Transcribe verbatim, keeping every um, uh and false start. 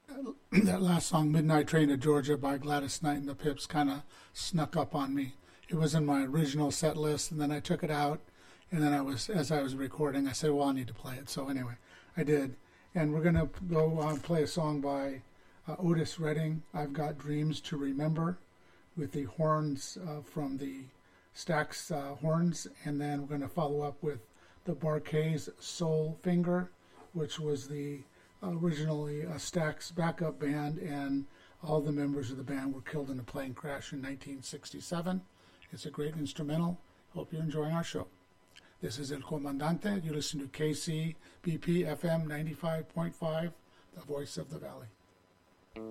that last song, Midnight Train to Georgia by Gladys Knight and the Pips, kind of snuck up on me. It was in my original set list, and then I took it out, and then I was, as I was recording, I said, well, I need to play it. So anyway, I did. And we're going to go uh, play a song by uh, Otis Redding, I've Got Dreams to Remember, with the horns uh, from the Stax uh, horns, and then we're going to follow up with the Bar-Kays Soul Finger, which was the uh, originally a Stax backup band, and all the members of the band were killed in a plane crash in nineteen sixty-seven. It's a great instrumental. Hope you're enjoying our show. This is El Comandante. You listen to K C B P F M ninety-five point five, the voice of the valley.